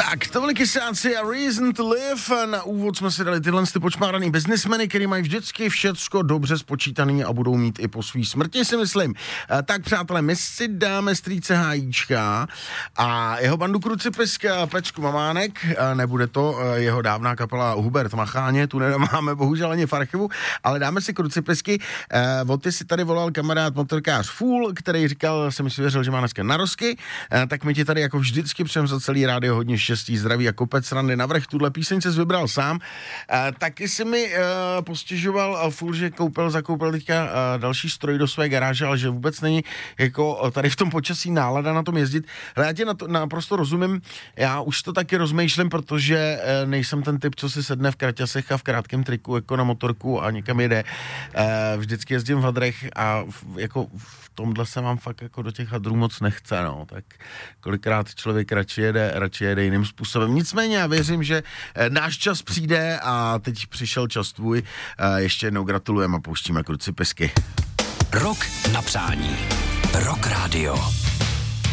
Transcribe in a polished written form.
Tak, to byly Kysáci a Reason to Live. Na úvod jsme si dali tyhle počmáraný biznismeny, který mají vždycky všecko dobře spočítaný a budou mít i po svý smrti, si myslím. Tak, přátelé, my si dáme strýce Hájíčka a jeho bandu Krucipiska Pečku Mamánek. Nebude to jeho dávná kapela Hubert Macháně, tu nemáme bohužel ani v archivu, ale dáme si Krucipisky. O ty si tady volal kamarád motorkář Fůl, který říkal, jsem si věřil, že má dneska narozky, tak my ti tady jako vždycky přejem za celý rádio hodně štěstí, zdraví a kopec randy navrch. Tuhle píseň ses vybral sám. Taky si mi postěžoval Fůl, že zakoupil teďka další stroj do své garáže, ale že vůbec není jako tady v tom počasí nálada na tom jezdit. Ale já tě naprosto rozumím, já už to taky rozmýšlím, protože nejsem ten typ, co si sedne v kraťasech a v krátkém triku jako na motorku a někam jede. Vždycky jezdím v hadrech a jako v tomhle se vám fakt jako do těch hadrů moc nechce, no. Tak kolikrát člověk radši jede jiným způsobem. Nicméně já věřím, že náš čas přijde a teď přišel čas tvůj. Ještě jednou gratulujeme a pouštíme Krucipisky. Rok na přání. Rock Radio.